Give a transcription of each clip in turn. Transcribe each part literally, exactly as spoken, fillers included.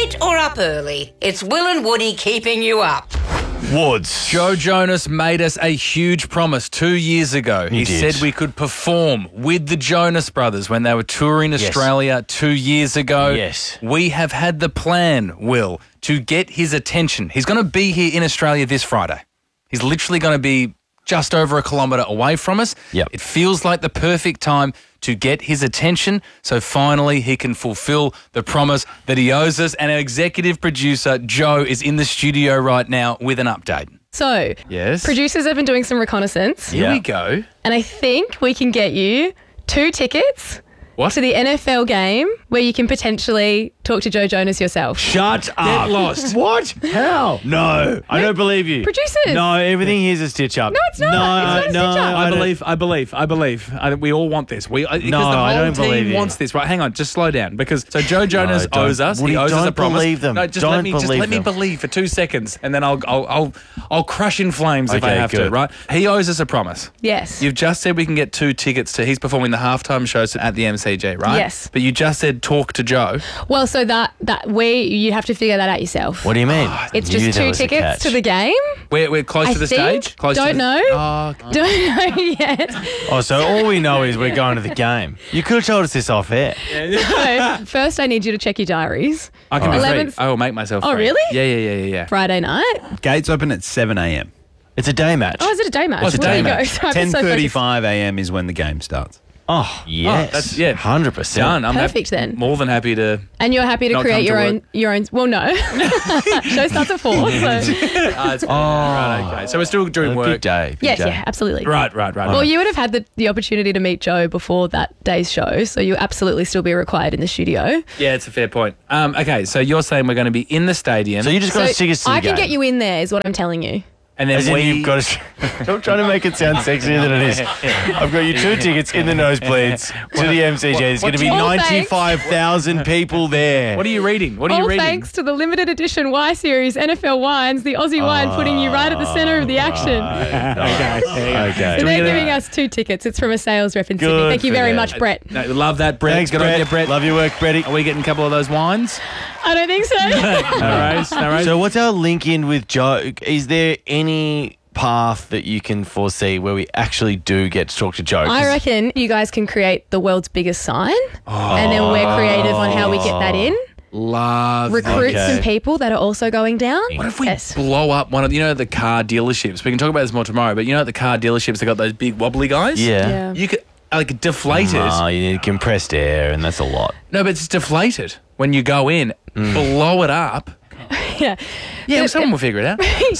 late or up early, it's Will and Woody keeping you up. Woods. Joe Jonas made us a huge promise two years ago. He, He did. said we could perform with the Jonas Brothers when they were touring Yes. Australia two years ago. Yes. We have had the plan, Will, to get his attention. He's going to be here in Australia this Friday. He's literally going to be just over a kilometre away from us. Yep. It feels like the perfect time to get his attention, so finally he can fulfil the promise that he owes us. And our executive producer, Joe, is in the studio right now with an update. So, Yes? producers have been doing some reconnaissance, Here Yeah. we go. and I think we can get you two tickets What? to the N F L game where you can potentially talk to Joe Jonas yourself. Shut up. lost. What? How? No, I don't believe you. Producers. No, everything here's a stitch up. No, it's not. No, It's not a no, stitch up. I don't- believe, I believe, I believe. I, we all want this. We, because No, the whole I don't team believe you. wants this. Right, hang on, just slow down. Because so Joe Jonas don't- owes us. Woody, he owes us a don't promise. believe them. No, just Don't let me, just believe let me them. believe for two seconds, and then I'll, I'll, I'll, I'll crush in flames if I Okay, have to. good. Right? He owes us a promise. Yes. You've just said we can get two tickets to. He's performing the halftime shows at the M C G, right? Yes. But you just said talk to Joe. Well, so that that we you have to figure that out yourself. What do you mean? It's Knew just there two was a tickets catch. to the game. We're, we're close I to the think. stage. Close to Don't the, know. Oh, Don't know yet. Oh, so all we know is we're going to the game. You could have told us this off air. So, first, I need you to check your diaries. I can be free. eleventh I will make myself. Oh, free. really? Yeah, yeah, yeah, yeah, yeah. Friday night. Gates open at seven a.m. It's a day match. Oh, is it a day match? Oh, it's a Well, day there you match. go. So I'm ten so focused. thirty-five a.m. is when the game starts. Oh, yes. that's- yeah. one hundred percent. Done. I'm Perfect hap- then. More than happy to. And you're happy to Not create come your to own, work. your own. Well, no. Show starts at four. So. Oh, it's right, okay. So we're still doing A work. big day. Big Yes, day. yeah, absolutely. Right, right, right. Well, right. you would have had the, the opportunity to meet Joe before that day's show, so you'll absolutely still be required in the studio. Yeah, it's a fair point. Um, okay, so you're saying we're going to be in the stadium, So you just got to So stick us to the I can game. get you in there, is what I'm telling you. and then As in we. you've got to. Don't try to make it sound sexier than it is. I've got you two tickets in the nosebleeds to the M C G. There's going to be All thanks. ninety-five thousand people there. What are you reading? What are you All reading? thanks to the limited edition Y Series N F L Wines, the Aussie wine putting you right at the centre of the action. Okay. Okay. So we they're get a- giving us two tickets. It's from a sales rep in Good Sydney. Thank you for very them. much, Brett. No, love that, Brett. Thanks, Good on Brett. you, Brett. Love your work, Bretty. Are we getting a couple of those wines? I don't think so. No worries. No worries. So what's our link in with Joe? Is there any path that you can foresee where we actually do get to talk to Joe? 'Cause I reckon you guys can create the world's biggest sign, and then we're creative on how we get that in. Love. Recruit Okay. some people that are also going down. What if we Yes. blow up one of, you know, the car dealerships? We can talk about this more tomorrow, but you know, at the car dealerships, they got those big wobbly guys. Yeah. Yeah. You could like deflate it. Oh, you need compressed air, and that's a lot. No, but it's deflated when you go in, blow it up. Yeah. Yeah, well, someone will figure it out.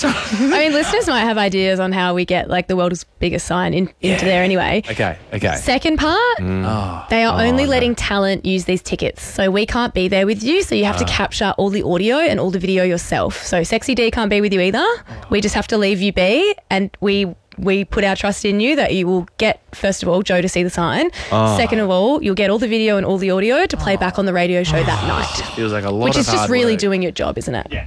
I mean, listeners might have ideas on how we get like the world's biggest sign in, into there anyway. Okay, okay. Second part, Oh, they are only letting talent use these tickets. So we can't be there with you. So you have to capture all the audio and all the video yourself. So Sexy D can't be with you either. We just have to leave you be. And we we put our trust in you that you will get, first of all, Joe to see the sign. Second of all, you'll get all the video and all the audio to play back on the radio show that night. feels like a lot Which of is just hard really work. doing your job, isn't it? Yeah.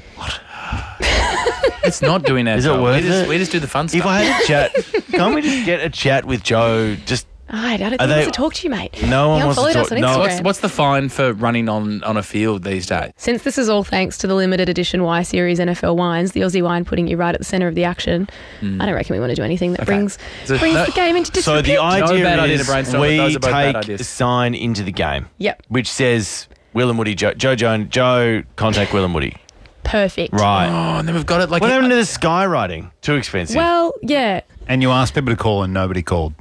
It's not doing our Is it job. worth we just, it? We just do the fun stuff. If I had a chat, can't we just get a chat with Joe? Just I don't think Are he they- wants to talk to you, mate. No one he wants to unfollowed talk- us on no. Instagram. what's, what's the fine for running on, on a field these days? Since this is all thanks to the limited edition Y Series N F L wines, the Aussie wine putting you right at the centre of the action, I don't reckon we want to do anything that brings So- brings no- the game into so disrepute. the idea bad idea to is brainstorm, but we those are both bad take ideas. a sign into the game. Yep, Which says Will and Woody, Joe, Joe, Joe, Joe, contact Will and Woody. perfect. Right. Oh, and then we've got it like... What happened to the skywriting? Too expensive. Well, yeah. And you asked people to call and nobody called.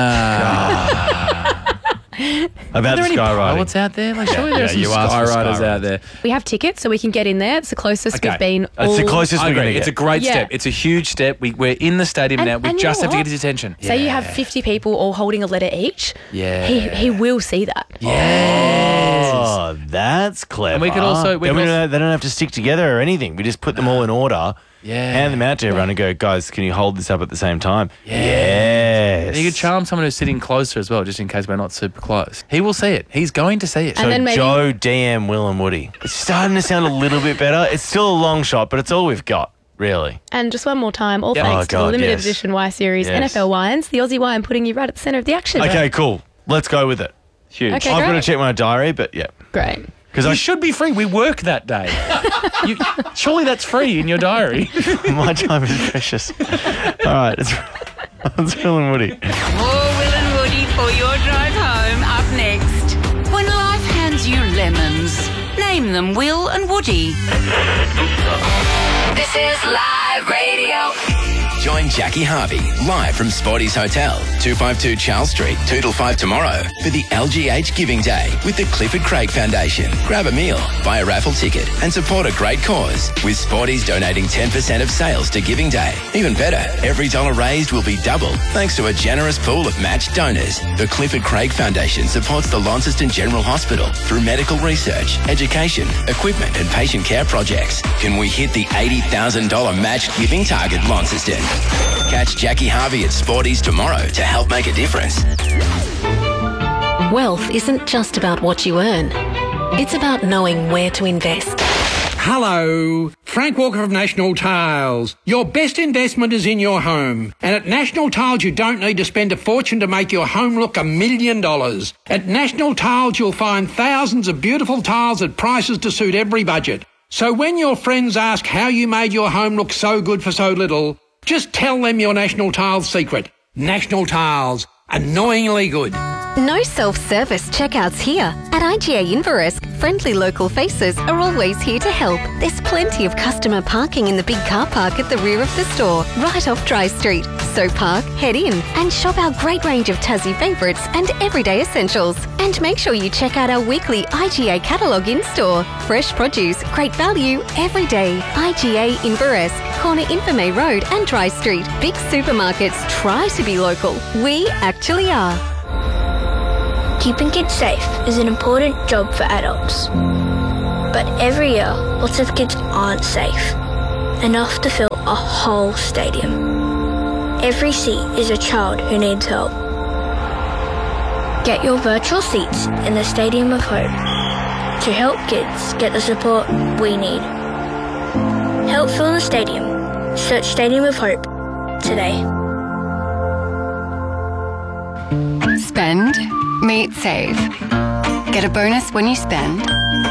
About Are there the any skywriting. pilots out there? Like, surely yeah, there's some you asked for skywriters skywriters. out there. We have tickets, so we can get in there. It's the closest Okay. we've been. It's the all- closest I we're going agree. to It's get. a great Yeah. step. It's a huge step. We, we're in the stadium And- now. We and you just know have to what? get his attention. Say you have fifty people all holding a letter each. Yeah. He he will see that. Yes. Oh, that's clever. And we could also- we Then could we also- don't, they don't have to stick together or anything. We just put them all in order. Yeah. Hand them out to everyone and go, guys, can you hold this up at the same time? Yes. And you could charm someone who's sitting closer as well, just in case we're not super close. He will see it. He's going to see it. And So then maybe- Joe, D M, Will and Woody. It's starting to sound a little bit better. It's still a long shot, but it's all we've got, really. And just one more time, all Yep. thanks Oh, to the God, limited yes. edition Y Series Yes. N F L wines, the Aussie wine putting you right at the centre of the action. Okay, cool. Let's go with it. Huge. Okay. I've got to great. check my diary, but yeah. Great. Because You I should be free. We work that day. you, surely that's free in your diary. my time is precious. All right, it's, it's Will and Woody. More Will and Woody for your drive home up next. When life hands you lemons, name them Will and Woody. This is Live Radio. Join Jackie Harvey live from Sporty's Hotel, two fifty-two Charles Street, two till five tomorrow for the L G H Giving Day with the Clifford Craig Foundation. Grab a meal, buy a raffle ticket and support a great cause with Sporty's donating ten percent of sales to Giving Day. Even better, every dollar raised will be doubled thanks to a generous pool of matched donors. The Clifford Craig Foundation supports the Launceston General Hospital through medical research, education, equipment and patient care projects. Can we hit the eighty thousand dollars matched giving target, Launceston? Catch Jackie Harvey at Sporty's tomorrow to help make a difference. Wealth isn't just about what you earn. It's about knowing where to invest. Hello, Frank Walker of National Tiles. Your best investment is in your home. And at National Tiles, you don't need to spend a fortune to make your home look a million dollars. At National Tiles, you'll find thousands of beautiful tiles at prices to suit every budget. So when your friends ask how you made your home look so good for so little, just tell them your National Tiles secret. National Tiles. Annoyingly good. No self-service checkouts here. At I G A Inveresk, friendly local faces are always here to help. There's plenty of customer parking in the big car park at the rear of the store, right off Dry Street. So park, head in and shop our great range of Tassie favourites and everyday essentials. And make sure you check out our weekly I G A catalogue in-store. Fresh produce, great value, every day. I G A Inveresk, corner Infirmay Road and Dry Street. Big supermarkets try to be local. We actually are. Keeping kids safe is an important job for adults. But every year, lots of kids aren't safe enough to fill a whole stadium. Every seat is a child who needs help. Get your virtual seats in the Stadium of Hope to help kids get the support we need. Help fill the stadium. Search Stadium of Hope today. Spend, meet, save. Get a bonus when you spend.